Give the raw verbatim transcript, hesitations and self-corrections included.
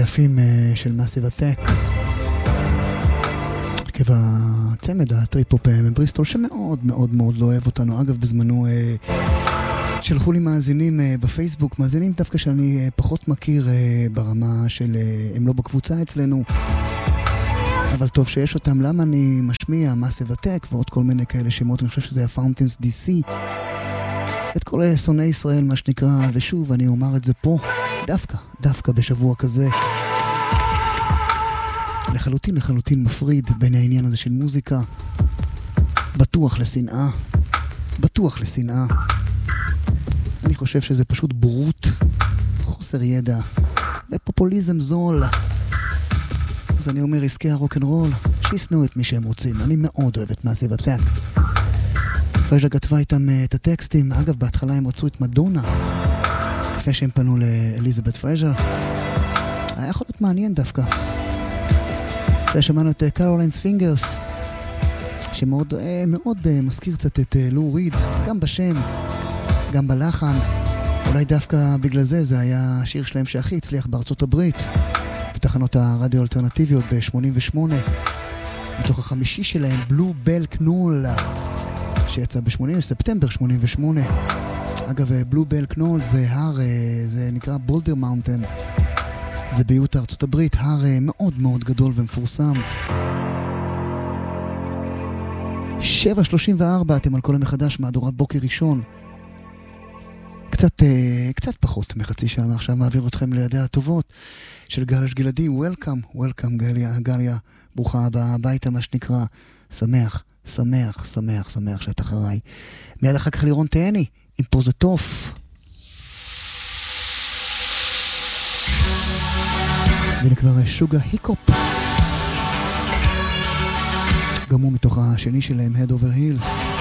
היפים של מאסיב אטק, עקב הצמד הטריפ-הופ מבריסטול שמאוד מאוד מאוד לא אוהב אותנו. אגב, בזמנו שלחו לי מאזינים בפייסבוק, מאזינים דווקא שאני פחות מכיר ברמה של הם לא בקבוצה אצלנו, אבל טוב שיש אותם. למה אני משמיע מאסיב אטק ועוד כל מיני כאלה שמות? אני חושב שזה הפאונטנס די סי, את כל שונאי ישראל מה שנקרא. ושוב אני אומר את זה פה דווקא, דווקא בשבוע כזה לחלוטין לחלוטין מפריד בין העניין הזה של מוזיקה, בטוח לשנאה, בטוח לשנאה. אני חושב שזה פשוט בורות, חוסר ידע ופופוליזם זול. אז אני אומר, עסקי הרוק'נ'רול שיסנו את מי שהם רוצים. אני מאוד אוהב את מאסיב אטק. פרז'ה כתבה איתם את הטקסטים. אגב, בהתחלה הם רצו את מדונה לפני שהם פנו לאליזבת פרז'ה. היה יכול להיות מעניין דווקא. שמענו את קרוליינס פינגרס, שמאוד מאוד מזכיר קצת את לו ריד, גם בשם, גם בלחן. אולי דווקא בגלל זה זה היה השיר שלהם שהכי הצליח בארצות הברית, בתחנות הרדיו האלטרנטיביות ב-שמונים ושמונה, מתוך החמישי שלהם, בלו בל קנול, שיצא ב-שמונים בספטמבר שמונים ושמונה. אגב, בלו בל קנול זה הר, זה נקרא בולדר מאונטן, זה ביוטה ארצות הברית, הר מאוד מאוד גדול ומפורסם. שבע שלושים וארבע, אתם על כל המחדש, מהדורת בוקר ראשון. קצת, קצת פחות מחצי שעה מעכשיו מעביר אתכם לידי הטובות של גלש גלעדי. Welcome, welcome גליה, גליה, ברוכה הבאה הביתה מה שנקרא. שמח, שמח, שמח, שמח שאת אחריי. מיד אחר כך לירון תהני, עם פה זה טוף. והנה כבר שוגה היקופ, גם הוא מתוך השני שלהם, Head Over Heels.